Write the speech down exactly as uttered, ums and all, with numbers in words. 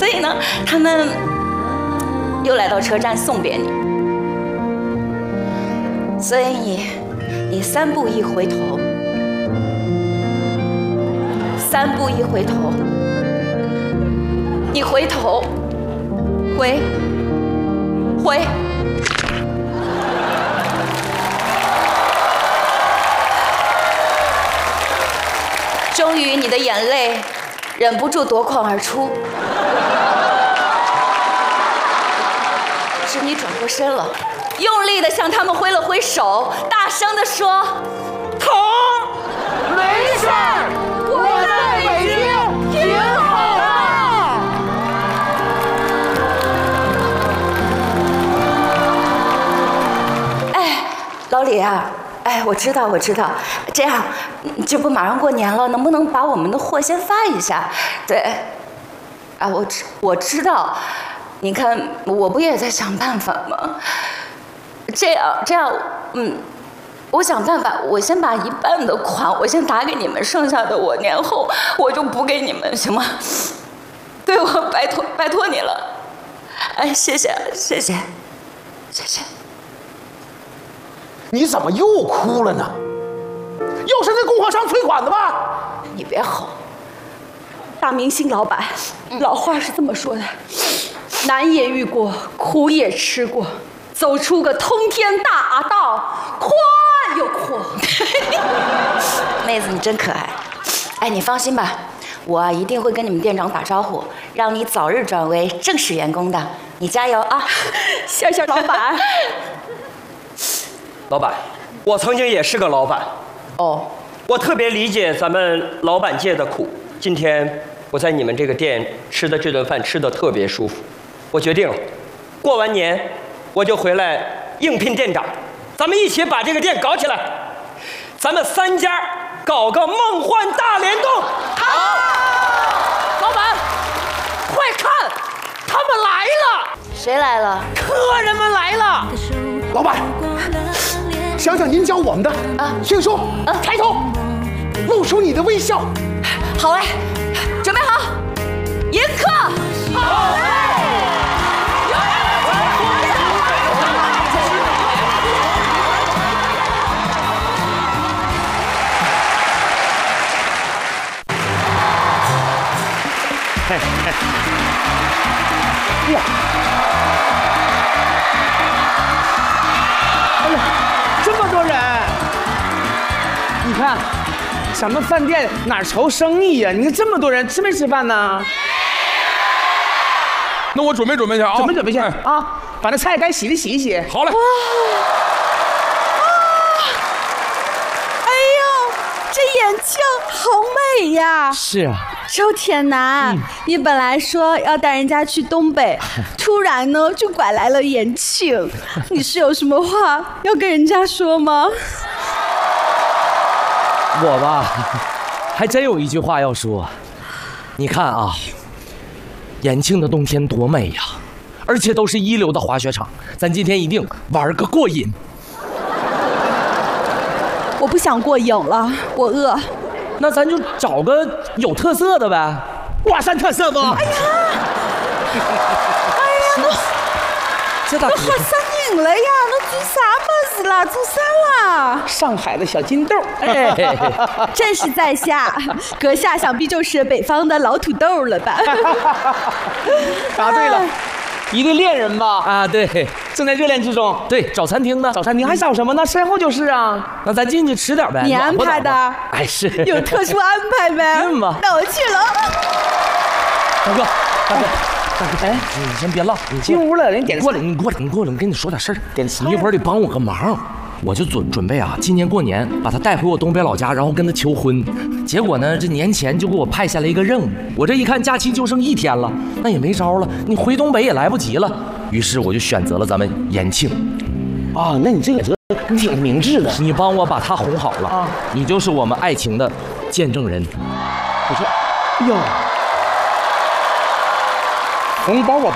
所以呢，他们又来到车站送别你。所以你，你三步一回头，三步一回头，你回头，回，回。终于，你的眼泪忍不住夺眶而出，是你转过身了，用力地向他们挥了挥手，大声地说：“ 疼，没事儿，我在北京挺好的。”哎，老李啊。哎，我知道，我知道，这样，这不马上过年了，能不能把我们的货先发一下？对，啊，我知我知道，你看，我不也在想办法吗？这样，这样，嗯，我想办法，我先把一半的款，我先打给你们，剩下的我年后我就补给你们，行吗？对，我拜托拜托你了，哎，谢谢，谢谢，谢谢。 你怎么又哭了呢？又是那供货商催款的吧？ 你别吼！ 大明星老板，老话是这么说的：难也遇过，苦也吃过，走出个通天大道，宽又阔。 妹子，你真可爱。哎，你放心吧，我啊一定会跟你们店长打招呼，让你早日转为正式员工的。你加油啊！ 谢谢老板。 老板，我曾经也是个老板， 哦， 我特别理解咱们老板界的苦。今天我在你们这个店吃的这顿饭吃的特别舒服，我决定了，过完年我就回来应聘店长，咱们一起把这个店搞起来，咱们三家搞个梦幻大联动。 好，老板，快看，他们来了！ 谁来了？ 客人们来了！老板。想想您教我们的啊，迅速啊，抬头，露出你的微笑。 好嘞，准备好，迎客。好嘞。 嘿嘿。哇！哎呀！这么多人，你看，咱们饭店哪愁生意呀？你看这么多人，吃没吃饭呢？ 那我准备准备去啊， 准备准备去啊，把那菜该洗的洗一洗。 好嘞。 哎呦，这眼镜好美呀！ 是啊。 周铁男，嗯、你本来说要带人家去东北，突然呢就拐来了延庆，你是有什么话要跟人家说吗？ 我吧，还真有一句话要说。你看啊，延庆的冬天多美呀，而且都是一流的滑雪场，咱今天一定玩个过瘾。 我不想过瘾了，我饿。 那咱就找个有特色的呗， 华山特色不？哎呀， 哎呀， 这咋？ 我喝上瘾了呀！我做啥么子了？做啥了？ 上海的小金豆， 哎， 正是在下，阁下想必就是北方的老土豆了吧？ 答对了。一对恋人吧？ 啊，对， 正在热恋之中。 对，找餐厅呢？ 找餐厅还找什么呢？身后就是啊。 那咱进去吃点呗。 你安排的？ 哎，是。 有特殊安排呗？ 是吗？ 那我去了。 大哥，大哥，大哥，哎，你先别唠，你进屋了，人点过来，你过来，你过来，我跟你说点事儿。点菜。你一会儿得帮我个忙。我就准准备啊，今年过年把他带回我东北老家，然后跟他求婚。结果呢，这年前就给我派下来一个任务，我这一看假期就剩一天了，那也没招了，你回东北也来不及了。于是我就选择了咱们延庆。 啊，那你这个挺明智的， 你帮我把他哄好了啊，你就是我们爱情的见证人。 我说，哎呦，红包我。